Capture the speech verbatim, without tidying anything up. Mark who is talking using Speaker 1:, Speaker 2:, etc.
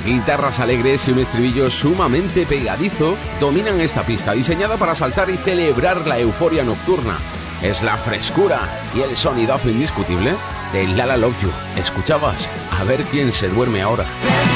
Speaker 1: Guitarras alegres y un estribillo sumamente pegadizo dominan esta pista, diseñada para saltar y celebrar la euforia nocturna. Es la frescura y el sonidazo indiscutible de La La Love You. Escuchabas A ver quién se duerme ahora.